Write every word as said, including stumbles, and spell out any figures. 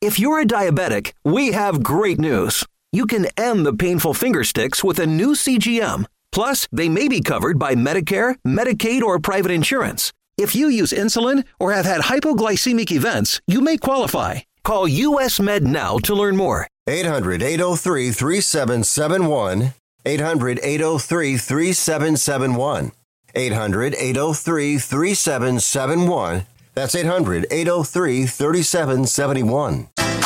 If you're a diabetic, we have great news. You can end the painful finger sticks with a new C G M. Plus, they may be covered by Medicare, Medicaid, or private insurance. If you use insulin or have had hypoglycemic events, you may qualify. Call U S Med now to learn more. eight hundred, eight oh three, three seven seven one. eight hundred, eight oh three, three seven seven one. eight hundred, eight oh three, three seven seven one. That's eight hundred, eight oh three, three seven seven one.